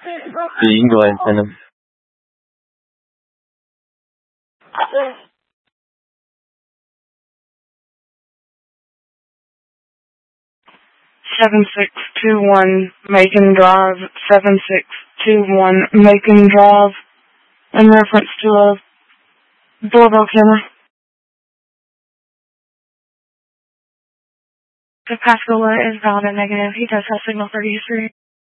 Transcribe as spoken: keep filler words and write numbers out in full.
So you can go ahead and send them. seven six two one Macon Drive, seven six two one Macon Drive, in reference to a doorbell camera. The Pascola is valid and negative. He does have signal for history.